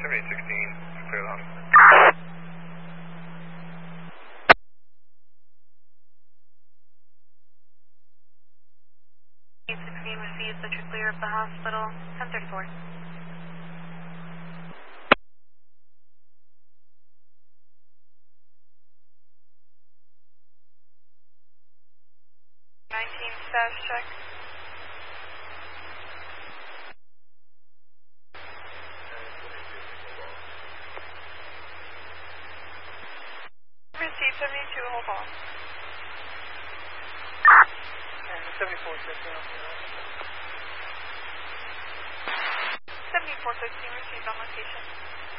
7816, clear the hospital. 16 received the clear of the hospital, 1034. 19 status check. Receive 72, hold on. 7415. 7415 received on location.